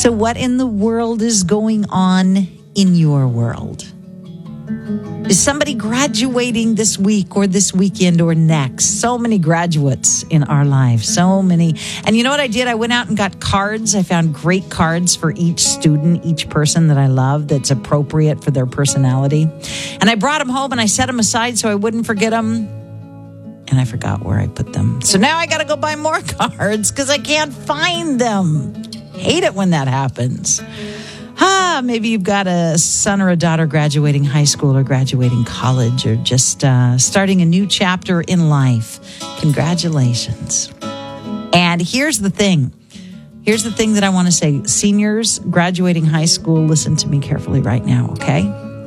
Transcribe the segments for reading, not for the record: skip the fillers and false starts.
So what in the world is going on in your world? Is somebody graduating this week or this weekend or next? So many graduates in our lives, so many. And you know what I did? I went out and got cards. I found great cards for each student, each person that I love that's appropriate for their personality. And I brought them home and I set them aside so I wouldn't forget them. And I forgot where I put them. So now I got to go buy more cards because I can't find them. Hate it when that happens. Maybe you've got a son or a daughter graduating high school or graduating college or just starting a new chapter in life. Congratulations. And here's the thing. Here's the thing that I want to say. Seniors graduating high school, listen to me carefully right now, okay?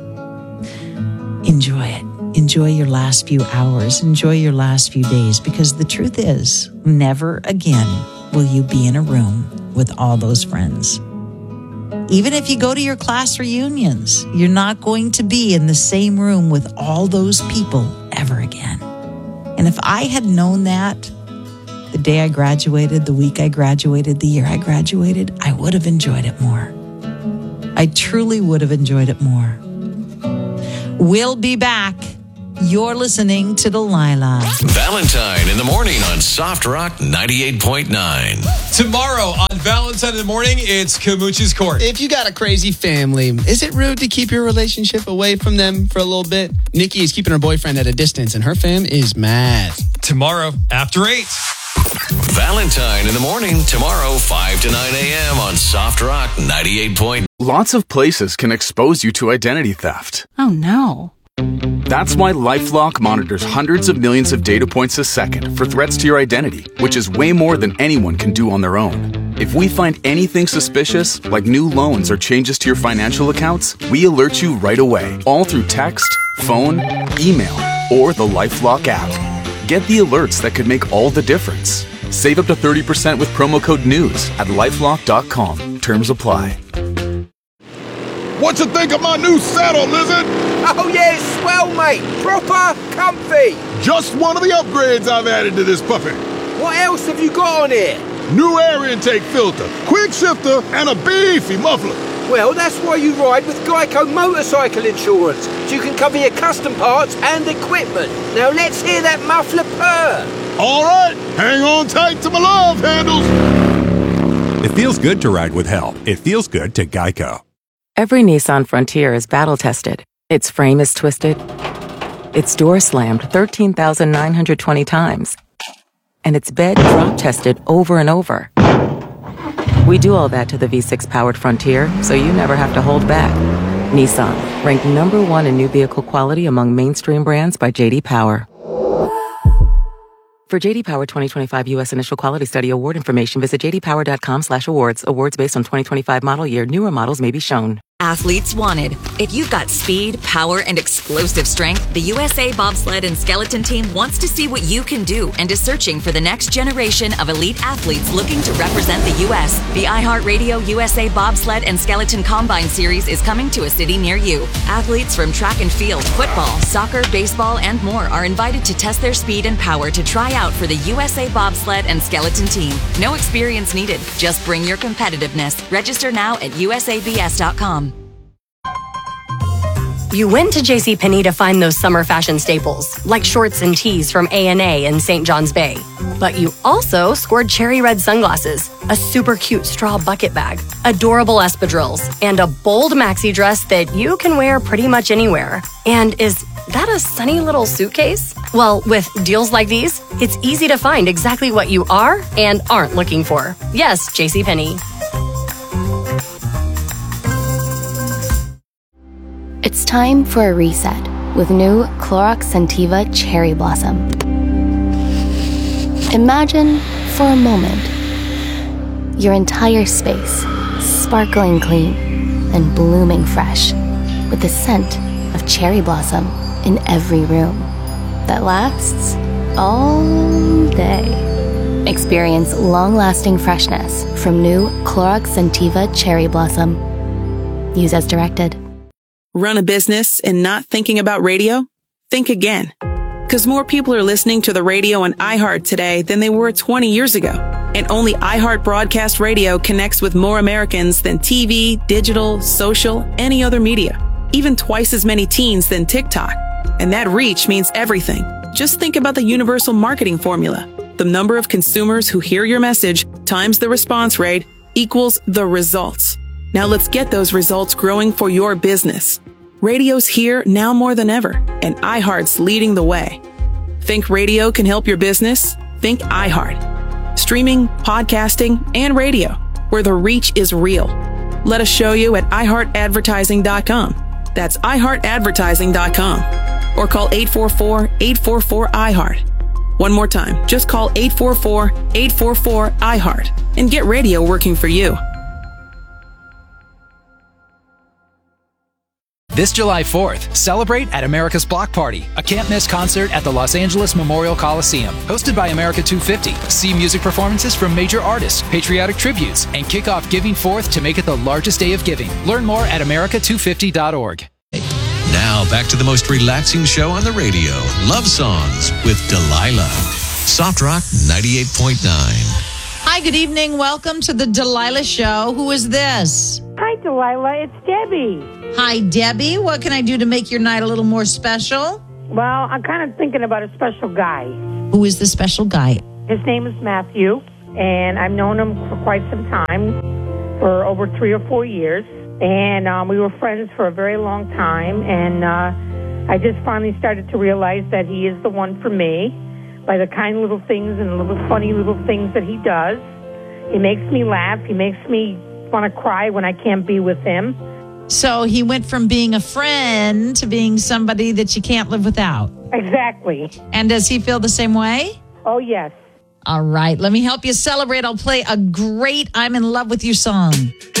Enjoy it. Enjoy your last few hours. Enjoy your last few days, because the truth is, never again will you be in a room with all those friends. Even if you go to your class reunions, you're not going to be in the same room with all those people ever again. And if I had known that the day I graduated, the week I graduated, the year I graduated, I would have enjoyed it more. I truly would have enjoyed it more. We'll be back. You're listening to Delilah. Valentine in the morning on Soft Rock 98.9. Tomorrow on Valentine in the morning, it's Kamuchi's Court. If you got a crazy family, is it rude to keep your relationship away from them for a little bit? Nikki is keeping her boyfriend at a distance, and her fam is mad. Tomorrow after 8. Valentine in the morning, tomorrow 5 to 9 a.m. on Soft Rock 98.9. Lots of places can expose you to identity theft. Oh, no. That's why LifeLock monitors hundreds of millions of data points a second for threats to your identity, which is way more than anyone can do on their own. If we find anything suspicious, like new loans or changes to your financial accounts, we alert you right away, all through text, phone, email, or the LifeLock app. Get the alerts that could make all the difference. Save up to 30% with promo code NEWS at LifeLock.com. Terms apply. What you think of my new saddle, Lizard? Oh yeah, it's swell, mate. Proper comfy. Just one of the upgrades I've added to this puppy. What else have you got on here? New air intake filter, quick shifter, and a beefy muffler. Well, that's why you ride with Geico Motorcycle Insurance, so you can cover your custom parts and equipment. Now let's hear that muffler purr. All right, hang on tight to my love handles. It feels good to ride with help. It feels good to Geico. Every Nissan Frontier is battle-tested. Its frame is twisted. Its door slammed 13,920 times. And its bed drop-tested over and over. We do all that to the V6-powered Frontier, so you never have to hold back. Nissan, ranked number 1 in new vehicle quality among mainstream brands by J.D. Power. For J.D. Power 2025 U.S. Initial Quality Study Award information, visit jdpower.com/awards. Awards based on 2025 model year. Newer models may be shown. Athletes wanted. If you've got speed, power, and explosive strength, the USA Bobsled and Skeleton Team wants to see what you can do and is searching for the next generation of elite athletes looking to represent the U.S. The iHeartRadio USA Bobsled and Skeleton Combine Series is coming to a city near you. Athletes from track and field, football, soccer, baseball, and more are invited to test their speed and power to try out for the USA Bobsled and Skeleton Team. No experience needed. Just bring your competitiveness. Register now at usabs.com. You went to JCPenney to find those summer fashion staples, like shorts and tees from A&A and St. John's Bay. But you also scored cherry red sunglasses, a super cute straw bucket bag, adorable espadrilles, and a bold maxi dress that you can wear pretty much anywhere. And is that a sunny little suitcase? Well, with deals like these, it's easy to find exactly what you are and aren't looking for. Yes, JCPenney. It's time for a reset with new Clorox Scentiva Cherry Blossom. Imagine, for a moment, your entire space sparkling clean and blooming fresh with the scent of cherry blossom in every room that lasts all day. Experience long-lasting freshness from new Clorox Scentiva Cherry Blossom. Use as directed. Run a business and not thinking about radio? Think again. Because more people are listening to the radio and iHeart today than they were 20 years ago. And only iHeart Broadcast Radio connects with more Americans than TV, digital, social, any other media. Even twice as many teens than TikTok. And that reach means everything. Just think about the universal marketing formula. The number of consumers who hear your message times the response rate equals the results. Now let's get those results growing for your business. Radio's here now more than ever, and iHeart's leading the way. Think radio can help your business? Think iHeart. Streaming, podcasting, and radio, where the reach is real. Let us show you at iHeartAdvertising.com. That's iHeartAdvertising.com. Or call 844-844-iHeart. One more time, just call 844-844-iHeart and get radio working for you. This July 4th, celebrate at America's Block Party, a can't-miss concert at the Los Angeles Memorial Coliseum. Hosted by America 250. See music performances from major artists, patriotic tributes, and kick off Giving Forth to make it the largest day of giving. Learn more at america250.org. Now, back to the most relaxing show on the radio, Love Songs with Delilah. Soft Rock 98.9. Hi, good evening. Welcome to the Delilah Show. Who is this? Hi, Delilah. It's Debbie. Hi, Debbie. What can I do to make your night a little more special? Well, I'm kind of thinking about a special guy. Who is the special guy? His name is Matthew, and I've known him for quite some time, for over 3 or 4 years. And we were friends for a very long time, and I just finally started to realize that he is the one for me by the kind little things and little funny little things that he does. He makes me laugh. He makes me want to cry when I can't be with him. So he went from being a friend to being somebody that you can't live without. Exactly. And does he feel the same way? Oh, yes. All right. Let me help you celebrate. I'll play a great I'm in Love with You song.